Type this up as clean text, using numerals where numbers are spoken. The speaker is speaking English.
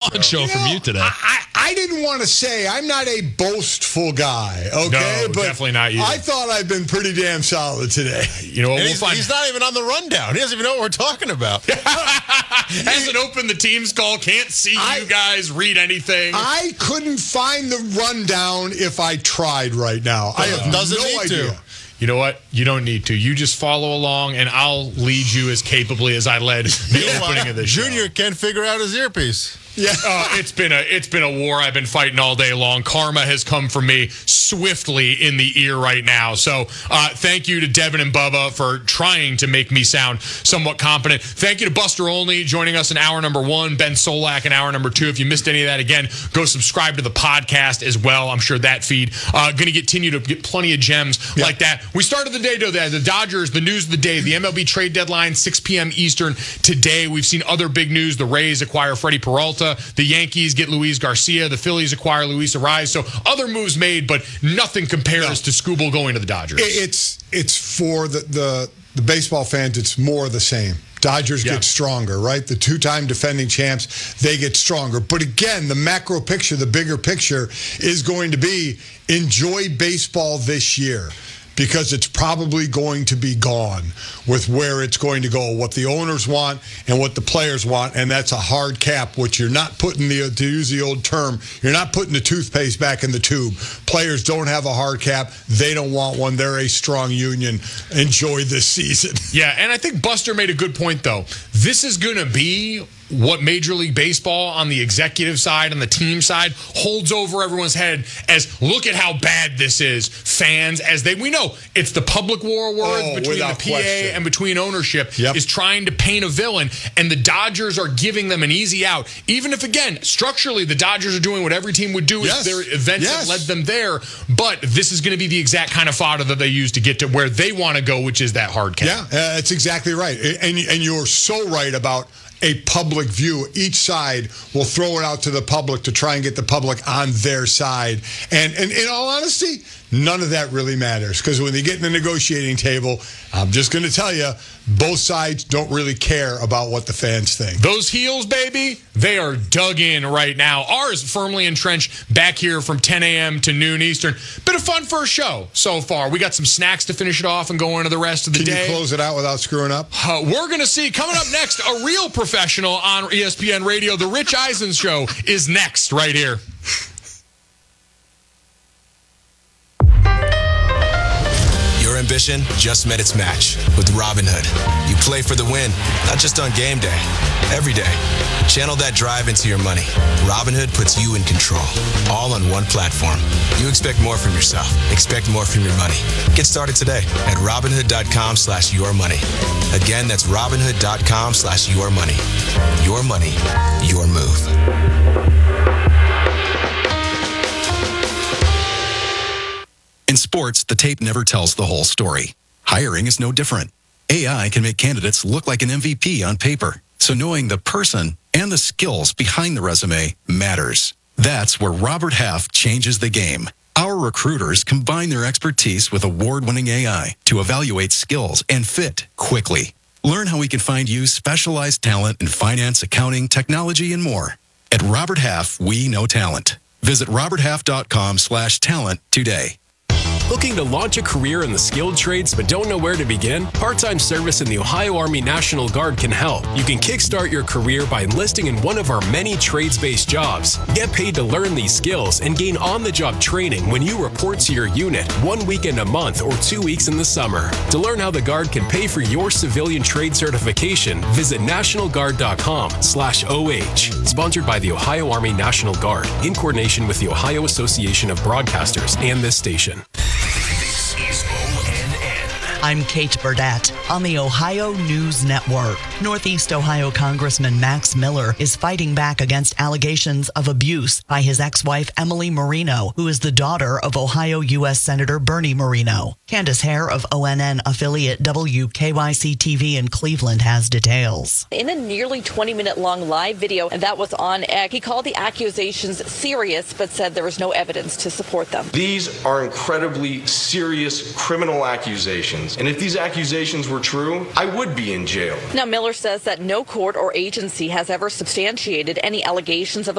dog show from you today. I didn't want to say I'm not a boastful guy, okay? No, but definitely not you. I thought I've been pretty damn solid today. You know what? He's not even on the rundown. He doesn't even know what we're talking about. Hasn't opened the team's call. Can't see you guys read anything. I couldn't find the rundown if I tried right now. I have no idea. You know what? You don't need to. You just follow along, and I'll lead you as capably as I led the opening of this show. Junior can't figure out his earpiece. Yeah, it's been a war I've been fighting all day long. Karma has come for me swiftly in the ear right now. So thank you to Devin and Bubba for trying to make me sound somewhat competent. Thank you to Buster Olney joining us in hour number 1, Ben Solak in hour number 2. If you missed any of that, again, go subscribe to the podcast as well. I'm sure that feed going to continue to get plenty of gems like that. We started the day, though, the Dodgers, the news of the day, the MLB trade deadline, 6 p.m. Eastern today. We've seen other big news. The Rays acquire Freddie Peralta. The Yankees get Luis Garcia. The Phillies acquire Luis Arraez. So other moves made, but nothing compares to Skubal going to the Dodgers. It's for the baseball fans, it's more the same. Dodgers get stronger, right? The 2-time defending champs, they get stronger. But again, the macro picture, the bigger picture is going to be enjoy baseball this year, because it's probably going to be gone with where it's going to go, what the owners want and what the players want, and that's a hard cap, which you're not putting to use the old term, you're not putting the toothpaste back in the tube. Players don't have a hard cap. They don't want one. They're a strong union. Enjoy this season. Yeah, and I think Buster made a good point, though. This is going to be what Major League Baseball on the executive side, on the team side, holds over everyone's head as, look at how bad this is. Fans, we know, it's the public war words between the PA and between ownership is trying to paint a villain, and the Dodgers are giving them an easy out. Even if, again, structurally, the Dodgers are doing what every team would do if their events have led them there, but this is going to be the exact kind of fodder that they use to get to where they want to go, which is that hard cap. Yeah, that's exactly right. And you're so right about a public view. Each side will throw it out to the public to try and get the public on their side. And in all honesty, none of that really matters, because when they get in the negotiating table, I'm just going to tell you, both sides don't really care about what the fans think. Those heels, baby, they are dug in right now. Ours firmly entrenched back here from 10 a.m. to noon Eastern. Been a fun first show so far. We got some snacks to finish it off and go into the rest of the day. Can you close it out without screwing up? We're going to see, coming up next, a real professional on ESPN Radio. The Rich Eisen Show is next right here. Ambition just met its match with Robinhood. You play for the win, not just on game day, every day. Channel that drive into your money. Robinhood puts you in control, all on one platform. You expect more from yourself. Expect more from your money. Get started today at Robinhood.com/yourmoney. Again, that's Robinhood.com/yourmoney. Your money, your move. In sports, the tape never tells the whole story. Hiring is no different. AI can make candidates look like an MVP on paper, so knowing the person and the skills behind the resume matters. That's where Robert Half changes the game. Our recruiters combine their expertise with award-winning AI to evaluate skills and fit quickly. Learn how we can find you specialized talent in finance, accounting, technology, and more. At Robert Half, we know talent. Visit roberthalf.com/talent today. Looking to launch a career in the skilled trades but don't know where to begin? Part-time service in the Ohio Army National Guard can help. You can kickstart your career by enlisting in one of our many trades-based jobs. Get paid to learn these skills and gain on-the-job training when you report to your unit 1 weekend a month or 2 weeks in the summer. To learn how the Guard can pay for your civilian trade certification, visit nationalguard.com/OH. Sponsored by the Ohio Army National Guard in coordination with the Ohio Association of Broadcasters and this station. This is ONN. I'm Kate Burdett on the Ohio News Network. Northeast Ohio Congressman Max Miller is fighting back against allegations of abuse by his ex-wife Emily Marino, who is the daughter of Ohio U.S. Senator Bernie Marino. Candace Hare of ONN affiliate WKYC-TV in Cleveland has details. In a nearly 20-minute long live video that was on X, he called the accusations serious but said there was no evidence to support them. These are incredibly serious criminal accusations. And if these accusations were true, I would be in jail. Now, Miller says that no court or agency has ever substantiated any allegations of